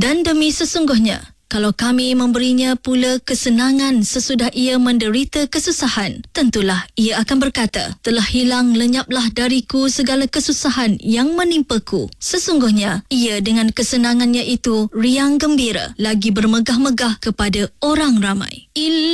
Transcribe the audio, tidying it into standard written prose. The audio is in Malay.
Dan demi sesungguhnya, kalau kami memberinya pula kesenangan sesudah ia menderita kesusahan, tentulah ia akan berkata, telah hilang lenyaplah dariku segala kesusahan yang menimpaku. Sesungguhnya, ia dengan kesenangannya itu riang gembira, lagi bermegah-megah kepada orang ramai.